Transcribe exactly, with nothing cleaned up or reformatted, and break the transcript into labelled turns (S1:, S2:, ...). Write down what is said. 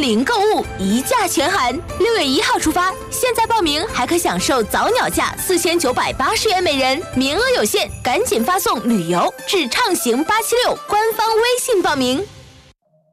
S1: 零购物，一价全含。六月一号出发，现在报名还可享受早鸟价四千九百八十元每人，名额有限，赶紧发送旅游至畅行八七六官方微信报名。